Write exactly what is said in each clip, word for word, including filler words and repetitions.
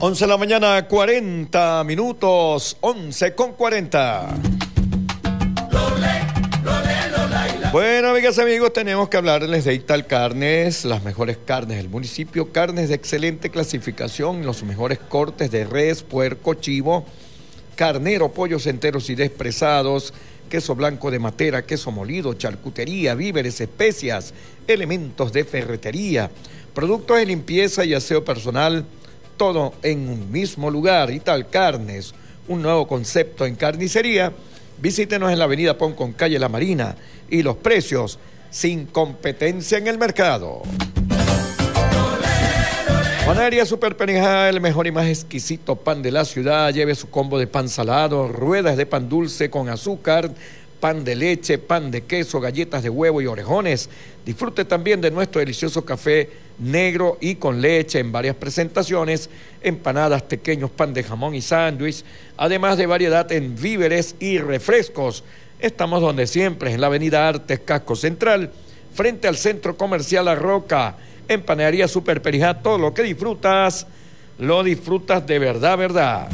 once de la mañana, cuarenta minutos, once con cuarenta. Bueno, amigas y amigos, tenemos que hablarles de Ital Carnes, las mejores carnes del municipio, carnes de excelente clasificación, los mejores cortes de res, puerco, chivo, carnero, pollos enteros y despresados, queso blanco de Matera, queso molido, charcutería, víveres, especias, elementos de ferretería, productos de limpieza y aseo personal, todo en un mismo lugar. Ital Carnes, un nuevo concepto en carnicería. Visítenos en la avenida Pon con calle La Marina y los precios sin competencia en el mercado. Panadería Super Penijá, el mejor y más exquisito pan de la ciudad. Lleve su combo de pan salado, ruedas de pan dulce con azúcar, pan de leche, pan de queso, galletas de huevo y orejones. Disfrute también de nuestro delicioso café negro y con leche en varias presentaciones, empanadas, pequeños, pan de jamón y sándwich, además de variedad en víveres y refrescos. Estamos donde siempre, en la avenida Artes, Casco Central, frente al Centro Comercial La Roca. En Panadería Super Perijá, todo lo que disfrutas, lo disfrutas de verdad, verdad.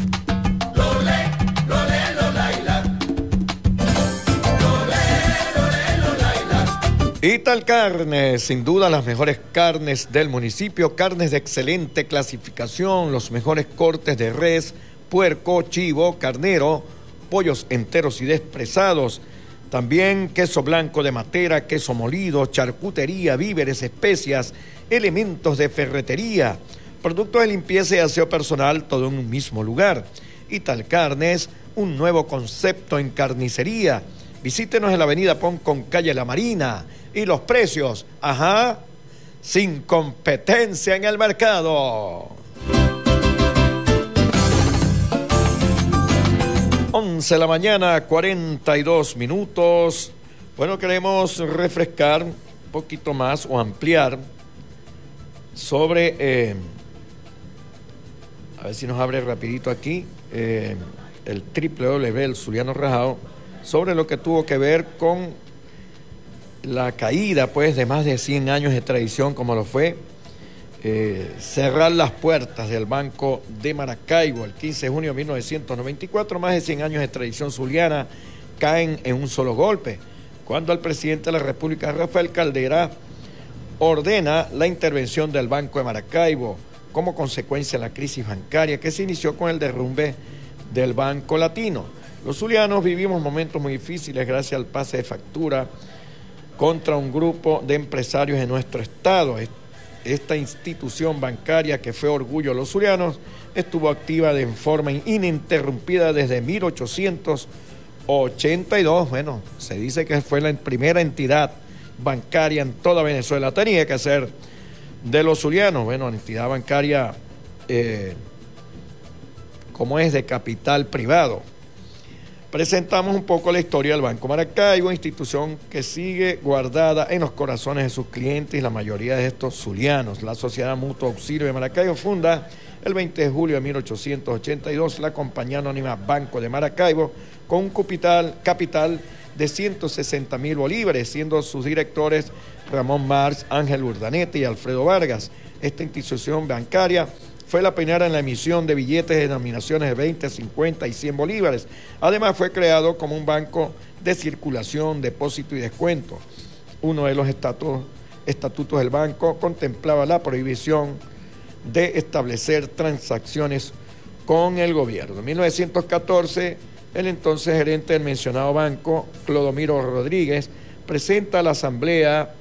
Ital Carnes, sin duda las mejores carnes del municipio, carnes de excelente clasificación, los mejores cortes de res, puerco, chivo, carnero, pollos enteros y despresados, también queso blanco de Matera, queso molido, charcutería, víveres, especias, elementos de ferretería, productos de limpieza y aseo personal, todo en un mismo lugar. Ital Carnes, un nuevo concepto en carnicería. Visítenos en la avenida Pon con calle La Marina y los precios, ajá, sin competencia en el mercado. once de la mañana, cuarenta y dos minutos. Bueno, queremos refrescar un poquito más o ampliar sobre, eh, a ver si nos abre rapidito aquí, eh, el doble u doble u doble u punto el Zuliano Rajado, sobre lo que tuvo que ver con la caída, pues, de más de cien años de tradición, como lo fue eh, cerrar las puertas del Banco de Maracaibo el quince de junio de mil novecientos noventa y cuatro. Más de cien años de tradición zuliana caen en un solo golpe, cuando el presidente de la República, Rafael Caldera, ordena la intervención del Banco de Maracaibo como consecuencia de la crisis bancaria que se inició con el derrumbe del Banco Latino. Los zulianos vivimos momentos muy difíciles gracias al pase de factura contra un grupo de empresarios de nuestro estado. Esta institución bancaria, que fue orgullo de los zulianos, estuvo activa de forma ininterrumpida desde mil ochocientos ochenta y dos. Bueno, se dice que fue la primera entidad bancaria en toda Venezuela. Tenía que ser de los zulianos. Bueno, entidad bancaria eh, como es de capital privado. Presentamos un poco la historia del Banco Maracaibo, institución que sigue guardada en los corazones de sus clientes y la mayoría de estos zulianos. La Sociedad Mutuo Auxilio de Maracaibo funda el veinte de julio de mil ochocientos ochenta y dos la compañía anónima Banco de Maracaibo con un capital, capital de ciento sesenta mil bolívares, siendo sus directores Ramón Marx, Ángel Urdanete y Alfredo Vargas. Esta institución bancaria fue la pionera en la emisión de billetes de denominaciones de veinte, cincuenta y cien bolívares. Además, fue creado como un banco de circulación, depósito y descuento. Uno de los estatutos, estatutos del banco contemplaba la prohibición de establecer transacciones con el gobierno. En mil novecientos catorce, el entonces gerente del mencionado banco, Clodomiro Rodríguez, presenta a la Asamblea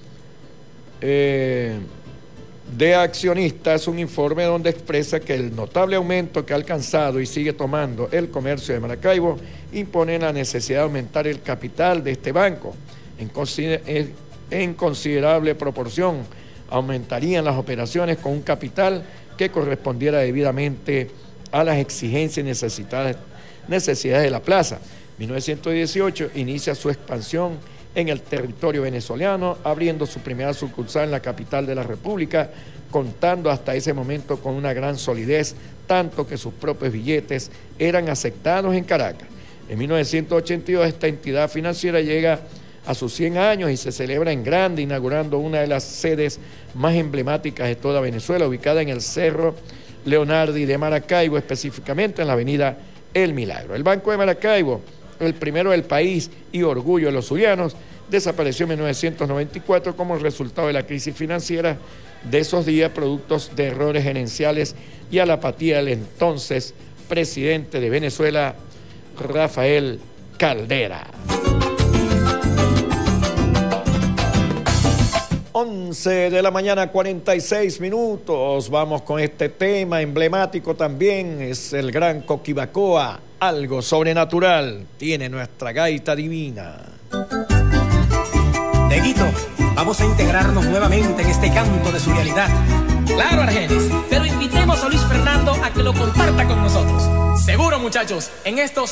Eh, de accionistas un informe donde expresa que el notable aumento que ha alcanzado y sigue tomando el comercio de Maracaibo impone la necesidad de aumentar el capital de este banco. En, consider en considerable proporción aumentarían las operaciones con un capital que correspondiera debidamente a las exigencias y necesidades, necesidades de la plaza. mil novecientos dieciocho inicia su expansión en el territorio venezolano, abriendo su primera sucursal en la capital de la República, contando hasta ese momento con una gran solidez, tanto que sus propios billetes eran aceptados en Caracas. En mil novecientos ochenta y dos esta entidad financiera llega a sus cien años y se celebra en grande, inaugurando una de las sedes más emblemáticas de toda Venezuela, ubicada en el Cerro Leonardi de Maracaibo, específicamente en la avenida El Milagro. El Banco de Maracaibo, el primero del país y orgullo de los zulianos, desapareció en mil novecientos noventa y cuatro como resultado de la crisis financiera de esos días, productos de errores gerenciales y a la apatía del entonces presidente de Venezuela, Rafael Caldera. once de la mañana, cuarenta y seis minutos. Vamos con este tema emblemático también. Es el gran Coquibacoa. Algo sobrenatural tiene nuestra gaita divina. Neguito, vamos a integrarnos nuevamente en este canto de su realidad. Claro, Argenis, pero invitemos a Luis Fernando a que lo comparta con nosotros. Seguro, muchachos, en estos